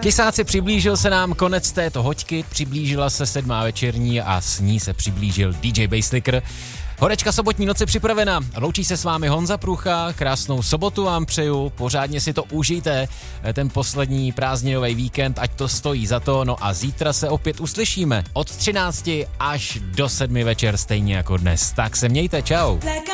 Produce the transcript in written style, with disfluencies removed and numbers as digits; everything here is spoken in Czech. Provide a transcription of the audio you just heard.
Kysáci, přiblížil se nám konec této hoďky, přiblížila se 7. večerní a s ní se přiblížil DJ Basslicker. Horečka sobotní noci připravena. Loučí se s vámi Honza Prucha, krásnou sobotu vám přeju, pořádně si to užijte, ten poslední prázdninový víkend, ať to stojí za to, no a zítra se opět uslyšíme od 13 až do 7 večer, stejně jako dnes. Tak se mějte, čau.